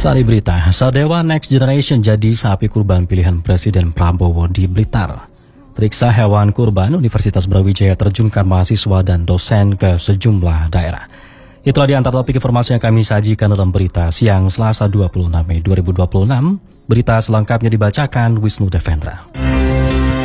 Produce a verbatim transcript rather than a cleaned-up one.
Sari berita, Sadewa Next Generation jadi sapi kurban pilihan Presiden Prabowo di Blitar. Periksa hewan kurban, Universitas Brawijaya terjunkan mahasiswa dan dosen ke sejumlah daerah. Itulah di antara topik informasi yang kami sajikan dalam berita siang Selasa dua puluh enam Mei dua ribu dua puluh enam. Berita selengkapnya dibacakan Wisnu Devendra.